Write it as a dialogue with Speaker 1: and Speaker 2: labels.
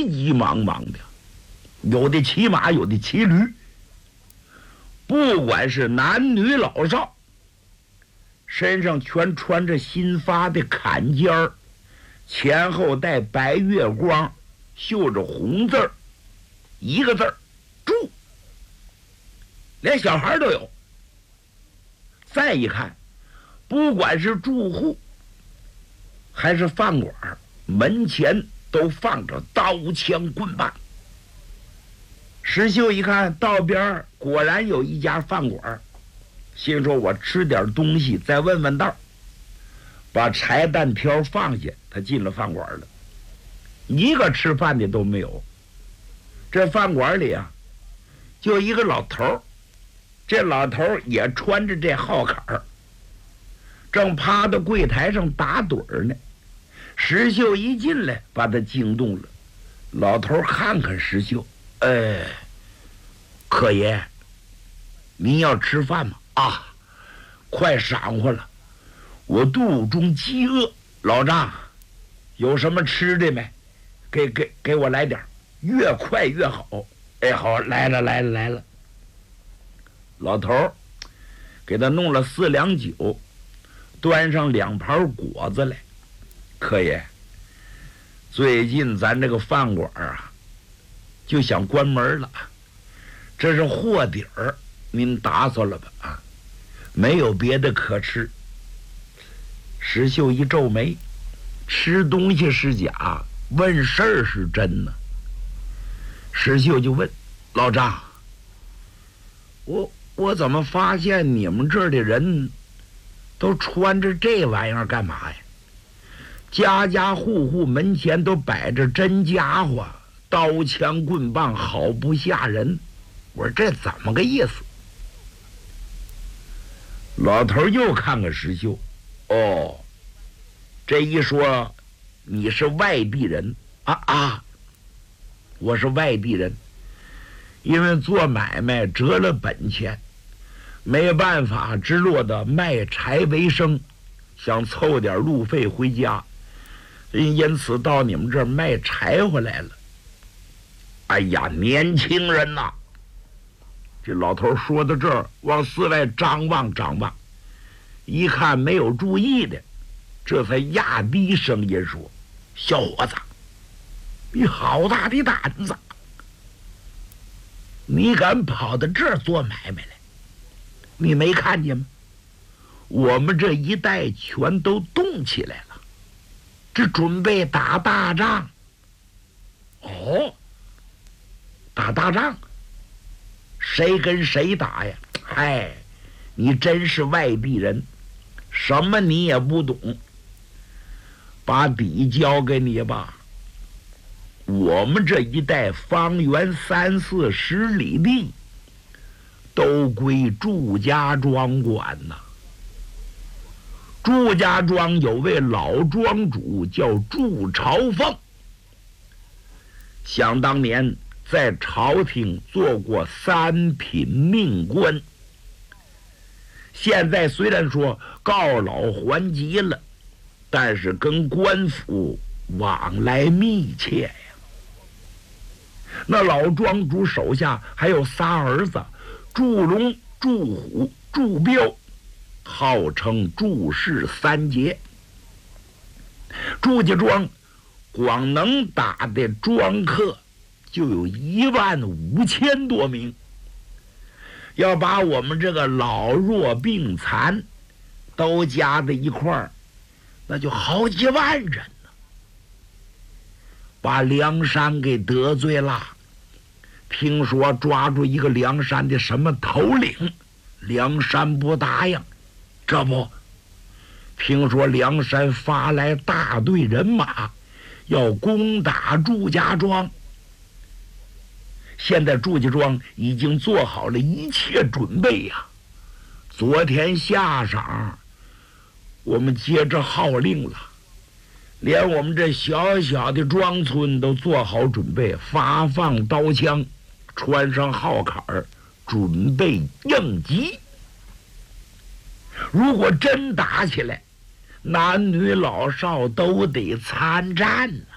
Speaker 1: 急忙忙的，有的骑马，有的骑驴，不管是男女老少，身上全穿着新发的坎肩儿，前后带白月光，绣着红字儿，一个字儿住，连小孩都有。再一看，不管是住户还是饭馆，门前都放着刀枪棍棒。石秀一看，道边果然有一家饭馆，心说我吃点东西再问问道，把柴蛋条放下，他进了饭馆了。一个吃饭的都没有。这饭馆里啊，就一个老头儿，这老头儿也穿着这号坎儿，正趴在柜台上打盹儿呢。石秀一进来，把他惊动了。老头儿看看石秀，客爷，您要吃饭吗？啊，快晌午了，我肚中饥饿。老丈，有什么吃的没？给我来点，越快越好。哎，好，来了。老头儿给他弄了4两酒，端上2盘果子来。客爷，最近咱这个饭馆啊，就想关门了，这是货底儿，您打算了吧？啊，没有别的可吃。石秀一皱眉，吃东西是假，问事儿是真呢。石秀就问老丈，我怎么发现你们这儿的人都穿着这玩意儿干嘛呀？家家户户门前都摆着真家伙，刀枪棍棒，好不吓人。我说这怎么个意思？老头又看看石秀，哦，这一说你是外地人啊，我是外地人，因为做买卖折了本钱，没办法，只落得卖柴为生，想凑点路费回家，因此到你们这儿卖柴火来了。哎呀，年轻人呐！这老头说到这儿，往四外张望，一看没有注意的，这才压低声音说：“小伙子，你好大的胆子！你敢跑到这儿做买卖来？你没看见吗？我们这一带全都动起来了，这准备打大仗。哦，打大仗，谁跟谁打呀？哎，你真是外地人，什么你也不懂。把底交给你吧。我们这一带方圆30-40里地，都归祝家庄管呐。祝家庄有位老庄主叫祝朝凤，想当年在朝廷做过3品命官，现在虽然说告老还籍了，但是跟官府往来密切呀。那老庄主手下还有3儿子，祝龙、祝虎、祝彪，号称祝氏3杰。祝家庄光能打的庄客就有15000多名，要把我们这个老弱病残都加在一块儿，那就好几万人呢。把梁山给得罪了，听说抓住一个梁山的什么头领，梁山不答应。这不，听说梁山发来大队人马要攻打祝家庄。现在祝家庄已经做好了一切准备呀。昨天下晌，我们接着号令了，连我们这小小的庄村都做好准备，发放刀枪，穿上号坎儿，准备应急。如果真打起来，男女老少都得参战呢。